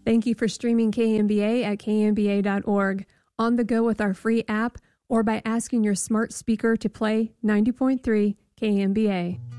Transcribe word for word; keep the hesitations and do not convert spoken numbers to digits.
Thank you for streaming K M B A at K M B A dot org, on the go with our free app, or by asking your smart speaker to play ninety point three K M B A.